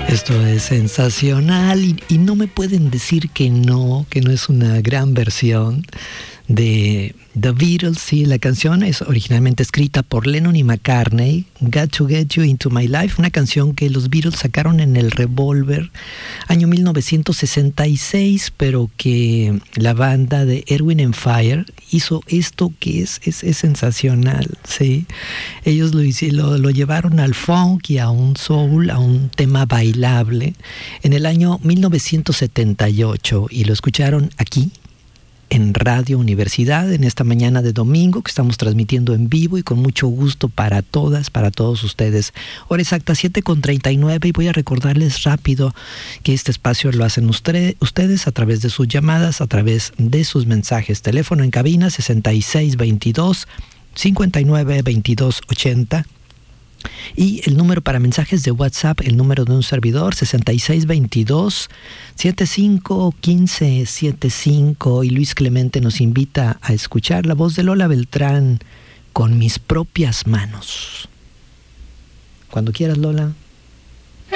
Esto es sensacional y no me pueden decir que no es una gran versión de The Beatles. Sí, la canción es originalmente escrita por Lennon y McCartney, Got to Get You Into My Life, una canción que los Beatles sacaron en el Revolver, año 1966, pero que la banda de Erwin and Fire hizo esto que es sensacional, ¿sí? Ellos lo llevaron al funk y a un soul, a un tema bailable, en el año 1978, y lo escucharon aquí, en Radio Universidad, en esta mañana de domingo que estamos transmitiendo en vivo y con mucho gusto para todas, para todos ustedes. Hora exacta 7:39, y voy a recordarles rápido que este espacio lo hacen ustedes a través de sus llamadas, a través de sus mensajes. Teléfono en cabina 6622-592280. Y el número para mensajes de WhatsApp, el número de un servidor, 6622-751575. Y Luis Clemente nos invita a escuchar la voz de Lola Beltrán, Con mis propias manos. Cuando quieras, Lola.